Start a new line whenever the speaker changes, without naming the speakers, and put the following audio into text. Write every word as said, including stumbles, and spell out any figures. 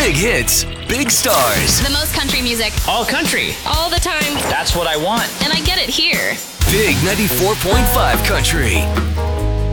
Big hits, big stars.
The most country music.
All country.
All the time.
That's what I want.
And I get it here.
Big ninety-four point five Country.